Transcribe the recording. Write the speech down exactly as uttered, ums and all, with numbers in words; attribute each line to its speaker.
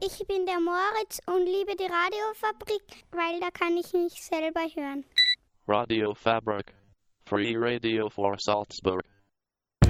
Speaker 1: Ich bin der Moritz und liebe die Radiofabrik, weil da kann ich mich selber hören.
Speaker 2: Radio Fabrik. Free Radio for Salzburg.